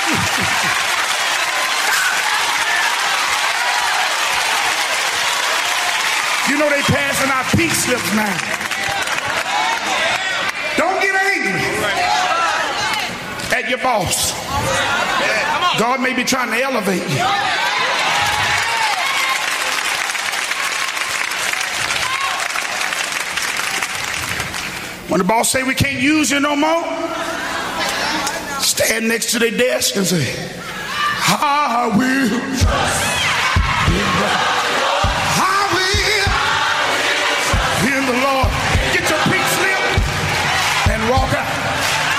You know they passing out pink slips now. Don't get angry at your boss. God may be trying to elevate you. When the boss say we can't use you no more, stand next to their desk and say, I will trust